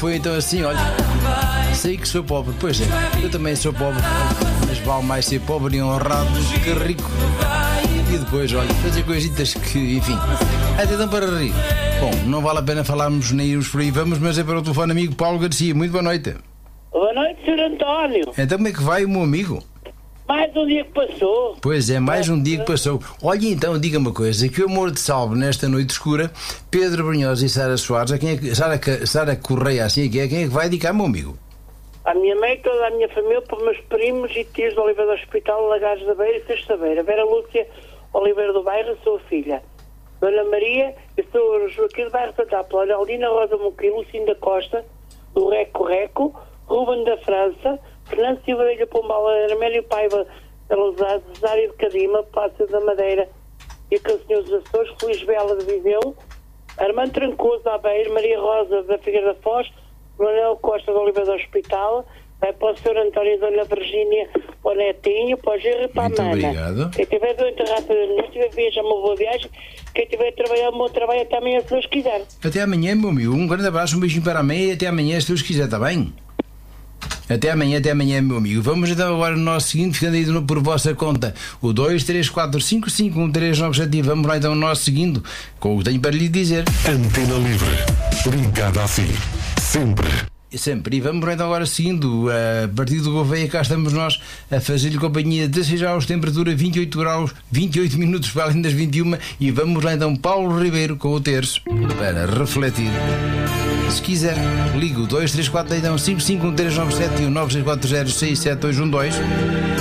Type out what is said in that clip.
foi então assim, olha, sei que sou pobre, pois é, eu também sou pobre, mas vale mais ser pobre e honrado do que rico. E depois, olha, fazer coisitas que, enfim, até dão para rir. Bom, não vale a pena falarmos nem irmos por aí, vamos, mas é para o telefone amigo Paulo Garcia. Muito boa noite. Boa noite, Sr. António. Então como é que vai o meu amigo? Mais um dia que passou. Pois é, mais um dia que passou. Olha então, diga uma coisa, que o amor de salve nesta noite escura, Pedro Brunhosa e Sara Soares, a quem é que, Sara Correia, assim é quem é que vai dedicar, meu amigo? A minha mãe, toda a minha família, para os meus primos e tios do Oliveira do Hospital, Lagares da Beira e Sexta Beira. Vera Lúcia Oliveira do Bairro, sou filha. Dona Maria, eu sou Joaquim do Bairro da Tápula, Araldina Rosa Moquil, Lucinda Costa, do Reco Reco, Ruben da França, Fernando Silveira Pombal, Armério Paiva da Lousada, Cesário de Cadima, Palácio da Madeira e a Cancinho dos Açores, Luís Bela de Viseu, Armando Trancoso da Beira, Maria Rosa da Figueira da Foz, Manuel Costa do Oliveira do Hospital, para o Sr. António e Dona Virgínia, para o Netinho, para o Gerro e para muito a Mana. Obrigado. Quem tiver doente rapidamente, estiver a viajar uma boa viagem, quem tiver a trabalhar o meu trabalho até amanhã, se Deus quiser. Até amanhã, meu amigo. Um grande abraço, um beijinho para amanhã e até amanhã, se Deus quiser, está bem? Até amanhã, meu amigo. Vamos então agora no nosso seguinte, ficando aí de novo por vossa conta. O 2, 3, 4, 5, 5, 1, 3, 9, 7 e vamos lá então no nosso seguindo, com o que tenho para lhe dizer. Antena Livre, ligada assim, sempre. Sempre. E vamos lá então agora seguindo, a partir do Gouveia, cá estamos nós a fazer-lhe companhia. 16 graus, temperatura 28 graus, 28 minutos para além das 21. E vamos lá então Paulo Ribeiro com o terço para refletir. Se quiser, ligo 2, 3, 4, então 5, 5, 1, 3, 9, 7 e 9, 6, 4, 0, 6, 7, 2, 1, 2.